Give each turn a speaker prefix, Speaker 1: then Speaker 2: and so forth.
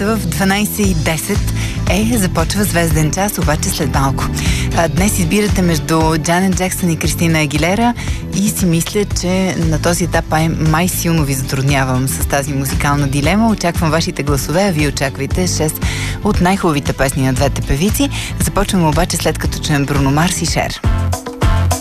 Speaker 1: часа в 12:10 започва Звезден час, обаче след малко. Днес избирате между Джанет Джексън и Кристина Агилера и си мисля, че на този етап май силно ви затруднявам с тази музикална дилема. Очаквам вашите гласове, а вие очаквайте 6 от най-хубавите песни на двете певици. Започваме обаче след като чуем Бруно Марс и Шер.